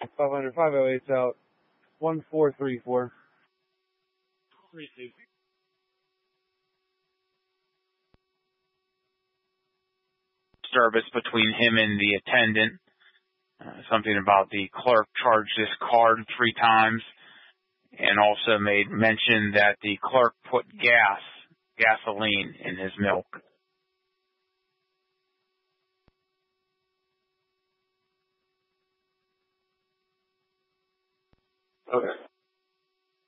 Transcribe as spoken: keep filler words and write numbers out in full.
five hundred, five oh eight's out. one four three four. Service between him and the attendant. Uh, something about the clerk charged this card three times, and also made mention that the clerk put gas, gasoline in his milk. Okay.